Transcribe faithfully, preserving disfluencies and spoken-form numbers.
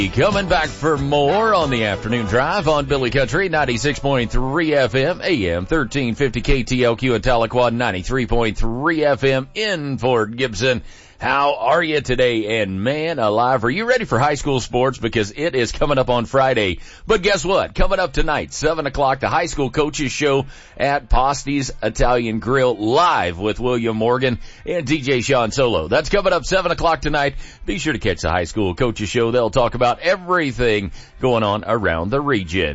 Coming back for more on the afternoon drive on Billy Country, ninety-six point three F M, A M thirteen fifty K T L Q at Tahlequah, ninety-three point three F M in Fort Gibson. How are you today? And man alive, are you ready for high school sports? Because it is coming up on Friday. But guess what? Coming up tonight, seven o'clock, the high school coaches show at Posty's Italian Grill live with William Morgan and D J Sean Solo. That's coming up seven o'clock tonight. Be sure to catch the high school coaches show. They'll talk about everything going on around the region.